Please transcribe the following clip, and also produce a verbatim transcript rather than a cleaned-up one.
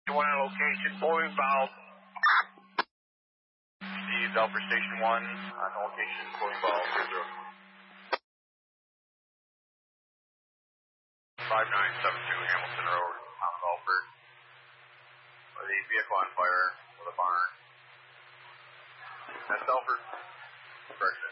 One location, blowing valve. Steve, Alpha Station one, on location, blowing valve, zero. five nine seven two Hamilton Road, Mount Alfred. With a vehicle on fire with a barn. That's Alfred. Correction.